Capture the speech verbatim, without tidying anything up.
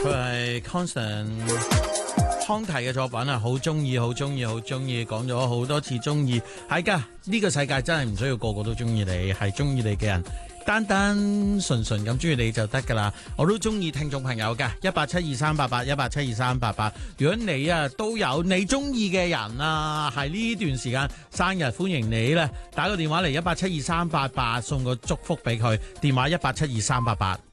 佢係 Constant 康提嘅作品啊，好中意，好中意，好中意，講咗好多次中意。係噶，呢個世界真係唔需要個個都中意你，係中意你嘅人單單純純咁中意你就得噶啦。我都中意聽眾朋友噶，一八七二三八八，一八七二三八八。如果你啊都有你中意嘅人啊，係呢段時間生日，歡迎你咧，打個電話嚟一八七二三八八，送個祝福俾佢。電話一八七二三八八。